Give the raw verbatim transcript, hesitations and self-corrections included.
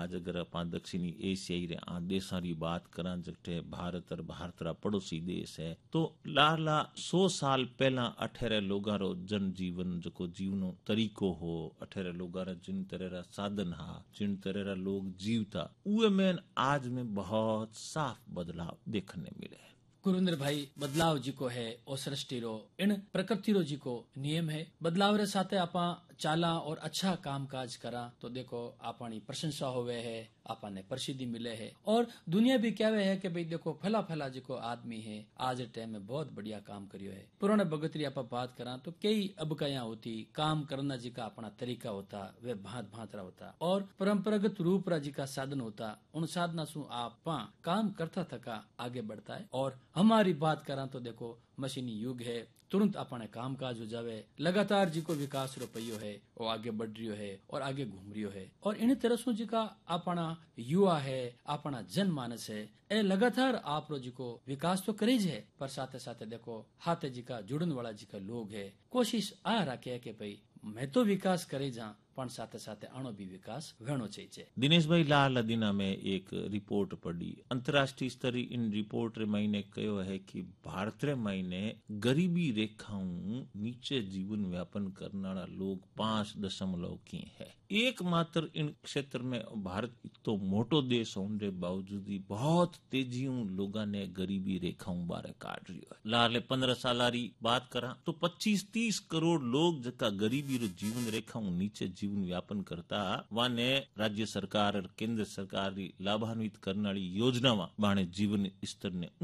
आज अगर अपा दक्षिणी एशियाई रे आ देशां री बात करा जटे भारत और भारत रा पड़ोसी देश है तो लाला सौ साल पहला अठेरे लोगा रो जन जीवन जो जीवनो तरीको हो अठेरे लोगा रा जिन तरह रा साधन हा जिन तरह रा लोग जीवता उए में आज में बहुत साफ बदलाव देखने मिले है। गुरुंद्र भाई बदलाव जी को है और सृष्टि रो इन प्रकृति रो जी को नियम है बदलाव रे साथे आपा चाला और अच्छा काम काज करा तो देखो आपानी प्रशंसा होवे है आपाने प्रसिद्धि मिले है और दुनिया भी कहवे है कि भाई देखो फला फला जी को आदमी है आज टाइम में बहुत बढ़िया काम करियो है। पुराने बगतरी आपा बात करा तो कई अबकाया होती काम करना जी का अपना तरीका होता वे भांत भांत रा होता और परंपरागत रूप रा जी का साधन होता उन साधना सु आपा काम करता थका आगे बढ़ता है। और हमारी बात करा तो देखो मशीनी युग है तुरंत अपने काम काज हो जावे लगातार जी को विकास रो पहियो है वो आगे बढ़ रियो है और आगे घूम रियो है और इन तरह सु जी का अपना युवा है अपना जनमानस है ए लगातार आप रो जी को विकास तो करे है पर साथे साथे देखो हाथे जी का जुड़न वाला जी का लोग है कोशिश आ रखे है कि भाई मैं तो विकास करे जा पण साथे साथे आणो भी विकास वेणो चाहिए। दिनेश भाई लाल दिना में एक रिपोर्ट पढ़ी अंतर्राष्ट्रीय स्तरीय इन रिपोर्ट रे महीने कहो है कि भारत रे महीने गरीबी रेखाऊं नीचे जीवन व्यापन करने वाला लोग पांच दशमलव की है। एकमात्र इन क्षेत्र में भारत तो मोटो देश होने बावजूद ही बहुत तेजियों लोगा ने गरीबी रेखाऊं बारे काट रही है। लाल पंद्रह साल बात करा तो पच्चीस तीस करोड़ लोग जका गरीबी रो जीवन रेखाऊं नीचे जीवन व्यापन करता वाने राज्य सरकार और केंद्र सरकार लाभान्वित करने वाली योजना बाणे जीवन स्तर ने